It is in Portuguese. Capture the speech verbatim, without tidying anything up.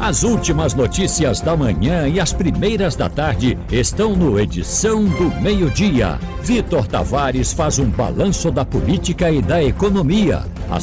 As últimas notícias da manhã e as primeiras da tarde estão no Edição do Meio-Dia. Vitor Tavares faz um balanço da política e da economia.